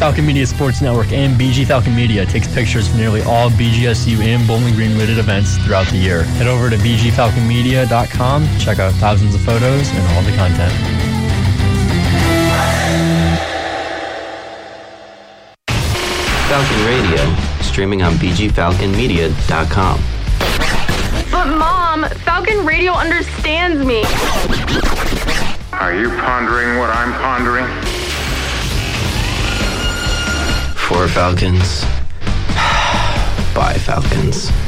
Falcon Media Sports Network and BG Falcon Media takes pictures for nearly all BGSU and Bowling Green related events throughout the year. Head over to bgfalconmedia.com to check out thousands of photos and all the content. Falcon Radio, streaming on bgfalconmedia.com. But Mom, Falcon Radio understands me. Are you pondering what I'm pondering? 4 Falcons. By Falcons.